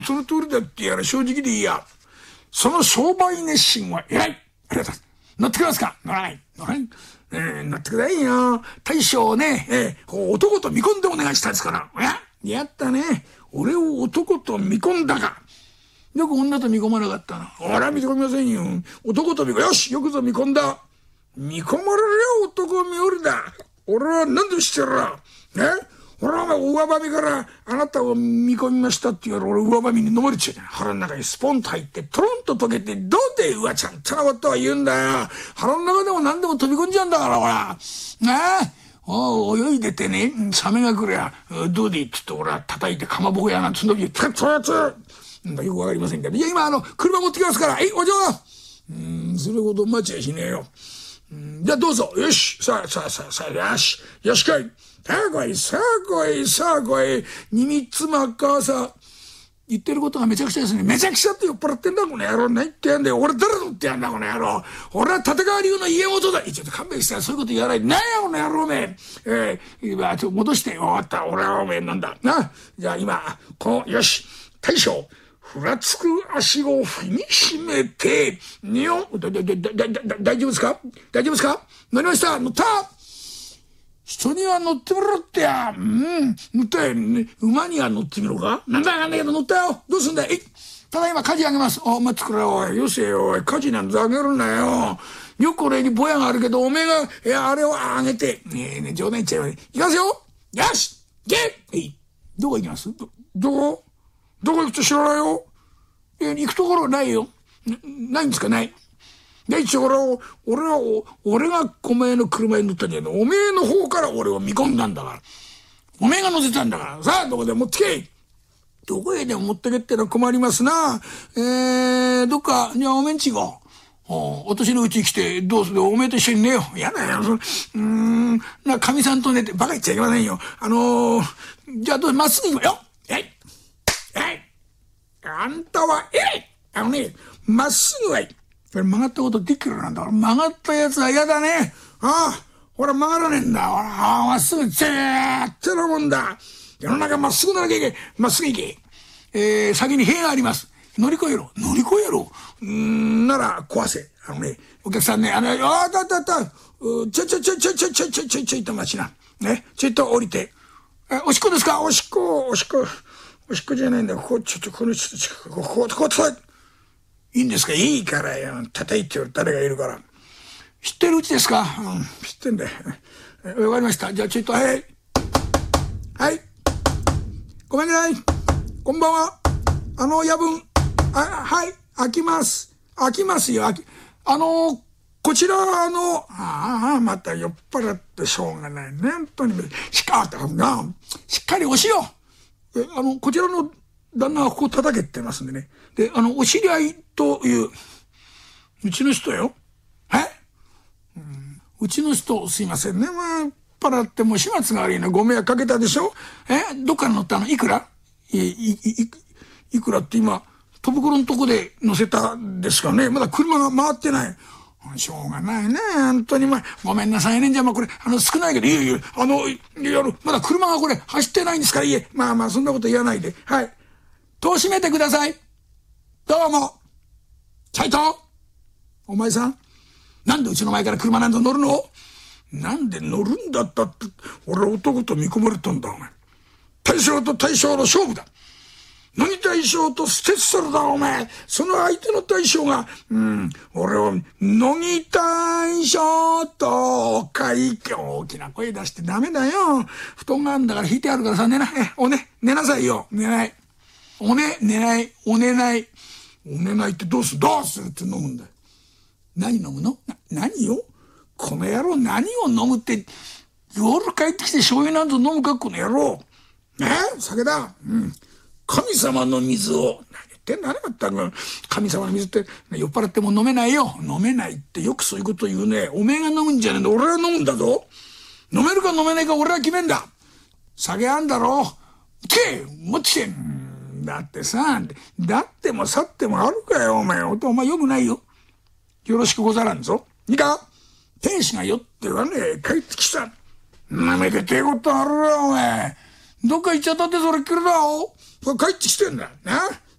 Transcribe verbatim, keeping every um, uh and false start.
その通りだってやら正直でいいや。その商売熱心は偉い。ありがとうございます。乗ってくれますか？乗らない。乗らない。えー、乗ってくださいよ。大将をね、えー、こう男と見込んでお願いしたんですから。や、やったね。俺を男と見込んだか。よく女と見込まなかったな。俺は見込みませんよ。男と見込む。よし、よくぞ見込んだ。見込まれりゃ男見おるだ。俺は何で知ってるら。ね？俺は上ばみからあなたを見込みましたって言うから俺上ばみに登りちゃうじゃん。腹の中にスポンと入ってトロンと溶けてどうでうわちゃんとなことは言うんだよ。腹の中でも何でも飛び込んじゃうんだからほら。ねえ。お泳いでてね、サメが来りゃどうでいいって言って俺は叩いてかまぼこやなんつんのびつかつつよくわかりませんけど。いや今あの車持ってきますから。えいお嬢うーんそれほど待ちやしねえよ。じゃあどうぞ。よし。さあさあさあさあよし。よしかい。さあ来い、さあ来い、さあ来い。にみっつ真っ赤さ。言ってることがめちゃくちゃですね。めちゃくちゃって酔っ払ってんだこの野郎。何言ってやんだよ。俺誰とってやんだこの野郎。俺は立川流の家元だ。ちょっと勘弁してや。そういうこと言わない。何やこの野郎め。えー、今ちょっと戻して。わかった。俺はおめえなんだ。な。じゃあ今、この、よし。大将。ふらつく足を踏みしめて、にょ、だ、だ、だ、だ、だ、大丈夫ですか？大丈夫ですか？乗りました。乗った。人には乗ってもらってや。うん。乗ったよ、ね。馬には乗ってみろか？なんだかんだけど乗ったよ。どうすんだい？ただ今、舵あげます。お、待ってくれよ。おい、よせよ。おい、舵なんざあげるなよ。よく俺にぼやがあるけど、おめえが、いや、あれをあげて。ねえねえ、冗談言っちゃうよ。いきますよ。よし行け！えい。どこ行きます？ど、どこ？どこ行くと知らないよ。え、行くところないよ。な、ないんですか？ない。で、一応俺は、俺は、俺がお前の車に乗ったんじゃねえ。おめえの方から俺を見込んだんだから。おめえが乗せたんだから。さあ、どこで持ってけ。どこへでも持ってけってのは困りますな。えー、どっか、じゃあおめんち行こう。私のうち来て、どうする？おめえと一緒に寝よう。やだよ。そのうーん、な、かみさんと寝て、バカ言っちゃいけませんよ。あのー、じゃあどう、まっすぐ行くよ。えい。えい。あんたは、えい。あのね、まっすぐはいい。これ曲がったことできるなんだから。曲がったやつは嫌だね。ああ、ほら曲がらねえんだ。ほら、ああ、まっすぐ、ぜーってなもんだ。世の中まっすぐならけいけ。まっすぐ行け。えー、先に塀があります。乗り越えろ。乗り越えろ。うーん、なら壊せ。あのね、お客さんね、あの、ああ、だっただった。ちょちょちょちょちょちょちょちょちょいと待ちな。ね、ちょいと降りて。え、おしっこですか？おしっこ、おしっこ、おしっこじゃないんだ。こう、ちょっと、この人近く、こう、こう、こう、こう、いいんですか？いいからよ。叩いてよ。誰がいるから。知ってるうちですか？うん、知ってんだよ。わかりました。じゃあちょっと、はい。はい。ごめんなさい。こんばんは。あの、夜分。あ、はい。開きます。開きますよ。開き、あの、こちら、あの、ああ、また酔っ払ってしょうがないね。本当に。しっかり、しっかり押しよう。え、あの、こちらの旦那はここ叩けって言いますんでね。で、あの、お知り合いという、うちの人よ。え、うん、うちの人、すいませんね。まあ、払ってもう始末が悪いの。ご迷惑かけたでしょ？え、どっから乗ったの？いくら？い、い、い、いくらって今、戸袋のとこで乗せたんですかね。まだ車が回ってない。しょうがないね。本当にまあ、ごめんなさいね。じゃあまあこれ、あの、少ないけど、いえいえ、あの、いや、あの、まだ車がこれ走ってないんですから、いえ、まあまあ、そんなこと言わないで。はい。戸を閉めてください。どうも。斉藤お前さん、なんでうちの前から車なんぞ乗るの？なんで乗るんだったって、俺は男と見込まれたんだ、お前。大将と大将の勝負だ。乃木大将とステッサルだ、お前。その相手の大将が、うん、俺を、乃木大将と会見、大きな声出してダメだよ。布団があるんだから引いてあるからさ、寝な、え、おね、寝なさいよ。寝ない。おね、寝ない。お寝ない。お寝ないってどうする？どうするって飲むんだよ。何飲むの？な、何よ？この野郎何を飲むって、夜帰ってきて醤油なんぞ飲むか、この野郎。ねえ、酒だ。うん。神様の水を、何言ってんだね、まったく。神様の水って、酔っ払っても飲めないよ。飲めないってよくそういうこと言うね。おめえが飲むんじゃねえんだ。俺は飲むんだぞ。飲めるか飲めないか俺は決めんだ。酒あんだろ。け持ってきて。だってさ、だってもさってもあるかよ、お前。お前よくないよ。よろしくござらんぞ。いいか？天使が酔ってはね、帰ってきた。なめけてえことあるよ、お前。どっか行っちゃったってそれっきりだよ。帰ってきてんだ。な。